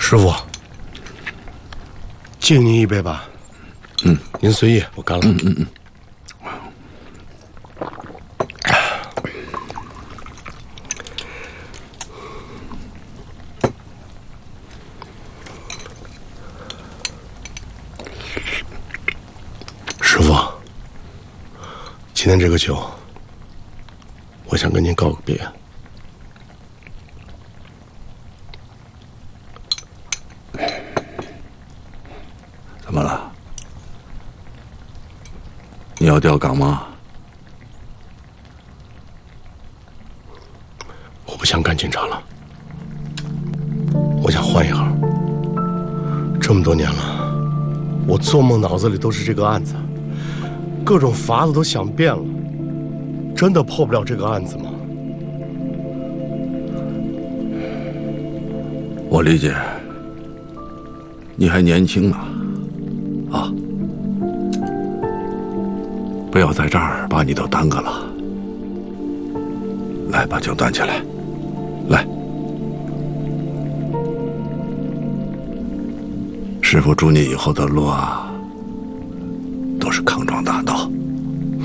师傅，敬您一杯吧。您随意，我干了。师傅，今天这个酒，我想跟您告个别。 怎么了？你要调岗吗？ 我不想干警察了，我想换一行。这么多年了，我做梦脑子里都是这个案子，各种法子都想遍了，真的破不了这个案子吗？ 我理解，你还年轻呢，啊，不要在这儿把你都耽搁了。来，把酒端起来，来。师父祝你以后的路啊，